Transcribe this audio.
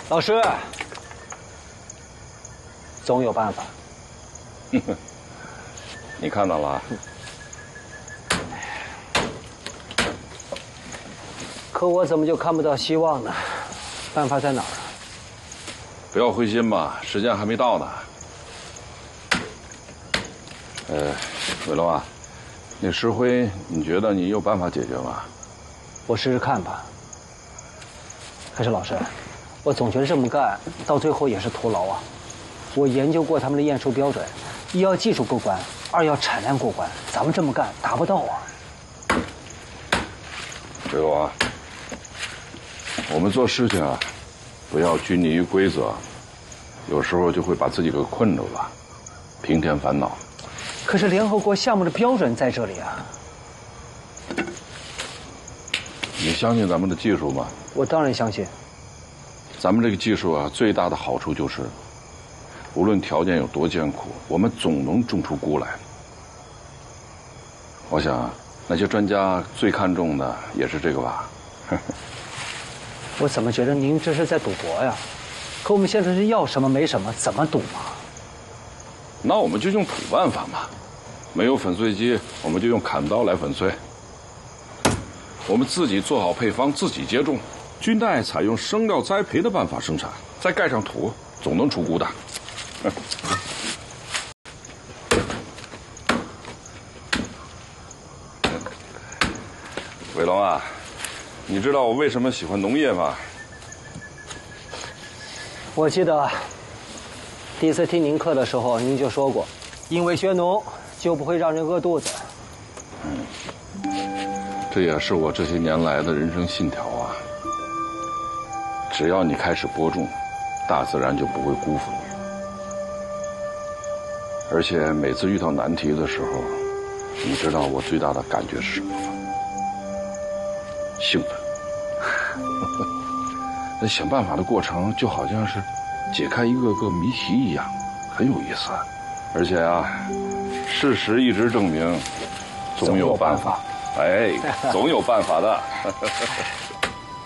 老师，总有办法。 你看到了？ 可我怎么就看不到希望呢？办法在哪儿啊？ 不要灰心嘛，时间还没到呢。伟龙啊，那石灰，你觉得你有办法解决吗？ 我试试看吧。可是老师，我总觉得这么干到最后也是徒劳啊。我研究过他们的验收标准，一要技术过关，二要产量过关，咱们这么干达不到啊。 伟龙啊，我们做事情啊，不要拘泥于规则，有时候就会把自己给困住了，平添烦恼。 可是联合国项目的标准在这里啊。 你相信咱们的技术吗？ 我当然相信。 咱们这个技术啊，最大的好处就是，无论条件有多艰苦，我们总能种出菇来。我想，那些专家最看重的也是这个吧。 我怎么觉得您这是在赌博呀？可我们现在是要什么没什么，怎么赌嘛？ 那我们就用土办法嘛，没有粉碎机，我们就用砍刀来粉碎。我们自己做好配方，自己接种。菌袋采用生料栽培的办法生产，再盖上土，总能出菇的。伟龙啊，你知道我为什么喜欢农业吗？ 我记得第一次听您课的时候，您就说过，因为学农就不会让人饿肚子。 这也是我这些年来的人生信条啊。只要你开始播种，大自然就不会辜负你。而且每次遇到难题的时候，你知道我最大的感觉是什么吗？兴奋。那想办法的过程就好像是解开一个个谜题一样，很有意思。而且啊，事实一直证明，总有办法。哎，总有办法的。